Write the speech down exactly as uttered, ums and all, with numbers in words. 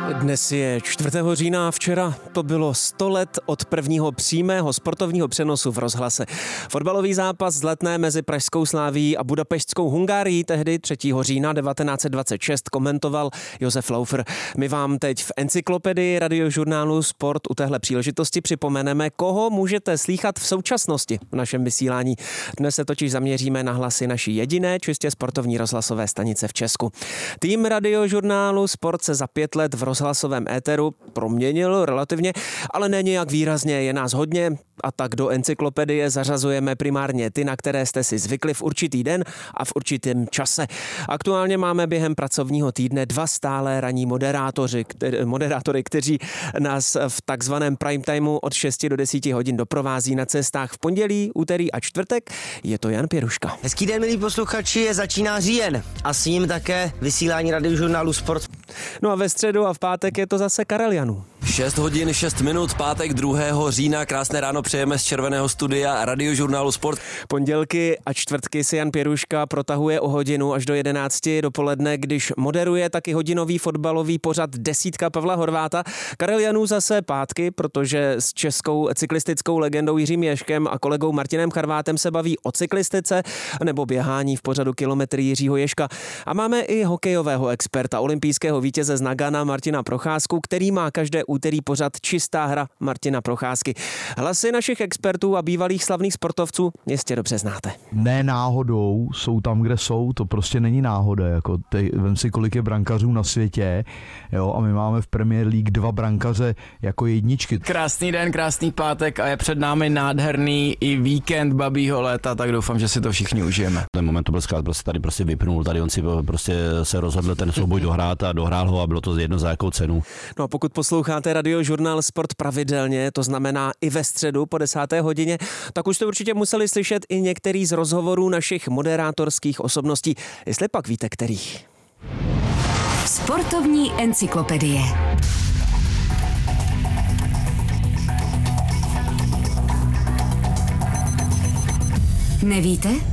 Dnes je čtvrtého října, včera to bylo sto let od prvního přímého sportovního přenosu v rozhlase. Fotbalový zápas z Letné mezi pražskou Slavií a budapeštskou Hungárií tehdy třetího října devatenáct set dvacet šest komentoval Josef Laufer. My vám teď v encyklopedii radiožurnálu Sport u téhle příležitosti připomeneme, koho můžete slýchat v současnosti v našem vysílání. Dnes se totiž zaměříme na hlasy naší jediné čistě sportovní rozhlasové stanice v Česku. Tým radiožurnálu Sport se za pět let v rozhlasovém éteru proměnil relativně, ale ne nějak výrazně, je nás hodně a tak do encyklopedie zařazujeme primárně ty, na které jste si zvykli v určitý den a v určitém čase. Aktuálně máme během pracovního týdne dva stálé ranní moderátoři, kter- moderátory, kteří nás v takzvaném prime timeu od šesti do deseti hodin doprovází na cestách v pondělí, úterý a čtvrtek. Je to Jan Pěruška. Hezký den, milí posluchači, je začíná říjen a s ním také vysílání radiožurnálu Sport. No a ve středu a v pátek je to zase Karel Janů. šest hodin šest minut, pátek druhého října, krásné ráno přejeme z červeného studia radiožurnálu Sport. Pondělky a čtvrtky si Jan Pěruška protahuje o hodinu až do jedenácti dopoledne, když moderuje taky hodinový fotbalový pořad Desítka Pavla Horváta. Karel Janů zase pátky, protože s českou cyklistickou legendou Jiřím Ježkem a kolegou Martinem Charvátem se baví o cyklistice nebo běhání v pořadu Kilometry Jiřího Ježka. A máme i hokejového experta, olympijského vítěze z Nagana Martina Procházku, který má každé úterý pořad Čistá hra Martina Procházky. Hlasy našich expertů a bývalých slavných sportovců jistě dobře znáte. Ne náhodou jsou tam, kde jsou, to prostě není náhoda. Jako tej, vem si, kolik je brankařů na světě, jo, a my máme v Premier League dva brankaře jako jedničky. Krásný den, krásný pátek a je před námi nádherný i víkend babího léta, tak doufám, že si to všichni užijeme. Ten moment to byl zkrát, prostě tady prostě vypnul, tady on si prostě se rozhodl ten souboj dohrát a dohrál ho a bylo to jedno za jakou cenu. No a pokud posloucháte radiožurnál Sport pravidelně, to znamená i ve středu po desáté hodině, tak už jste určitě museli slyšet i některý z rozhovorů našich moderátorských osobností. Jestli pak víte, kterých. Sportovní encyklopedie. Nevíte?